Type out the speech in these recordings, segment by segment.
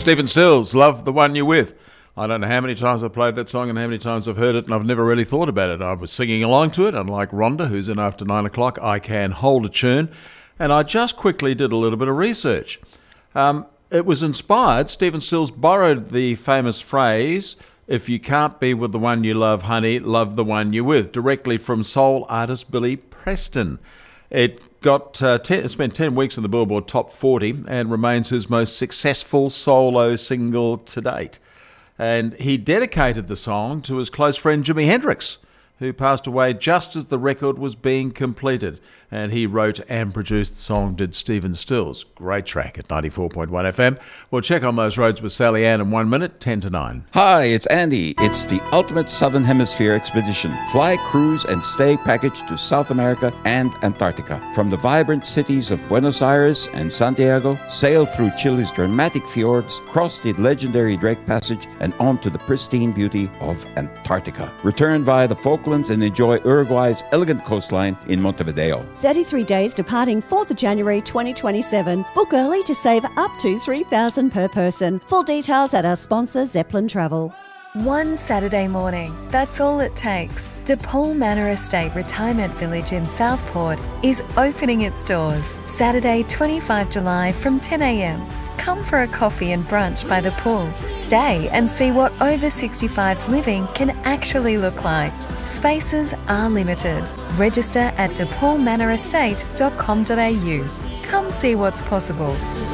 Stephen Stills, Love the One You're With. I don't know how many times I've played that song and how many times I've heard it, and I've never really thought about it. I was singing along to it, unlike Rhonda, who's in after 9 o'clock. I can hold a tune. And I just quickly did a little bit of research. It was inspired, Stephen Stills borrowed the famous phrase, "If you can't be with the one you love, honey, love the one you're with," directly from soul artist Billy Preston. It spent 10 weeks in the Billboard Top 40 and remains his most successful solo single to date. And he dedicated the song to his close friend Jimi Hendrix, who passed away just as the record was being completed. And he wrote and produced the song, did Stephen Stills. Great track at 94.1 FM. We'll check on those roads with Sally Ann in 1 minute, 10 to 9. Hi, it's Andy. It's the ultimate Southern Hemisphere expedition. Fly, cruise, and stay package to South America and Antarctica. From the vibrant cities of Buenos Aires and Santiago, sail through Chile's dramatic fjords, cross the legendary Drake Passage, and on to the pristine beauty of Antarctica. Return via the Falklands and enjoy Uruguay's elegant coastline in Montevideo. 33 days departing 4th of January 2027. Book early to save up to $3,000 per person. Full details at our sponsor, Zeppelin Travel. One Saturday morning, that's all it takes. DePaul Manor Estate Retirement Village in Southport is opening its doors Saturday 25 July from 10 a.m. Come for a coffee and brunch by the pool. Stay and see what over 65s living can actually look like. Spaces are limited. Register at depaulmanorestate.com.au. Come see what's possible.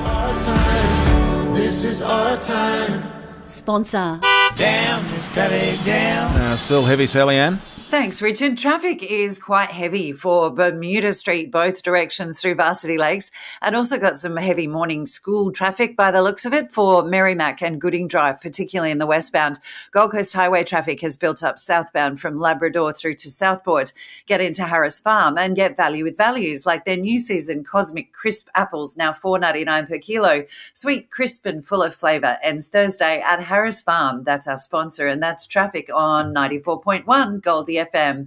This is our time. Sponsor. Damn, steady, damn. Still heavy, Sally Ann? Thanks, Richard. Traffic is quite heavy for Bermuda Street, both directions through Varsity Lakes, and also got some heavy morning school traffic by the looks of it for Merrimack and Gooding Drive, particularly in the westbound. Gold Coast Highway traffic has built up southbound from Labrador through to Southport. Get into Harris Farm and get value with values like their new season Cosmic Crisp apples, now $4.99 per kilo. Sweet, crisp and full of flavour. Ends Thursday at Harris Farm. That's our sponsor, and that's traffic on 94.1 Goldie FM.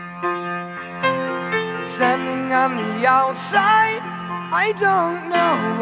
Standing on the outside, I don't know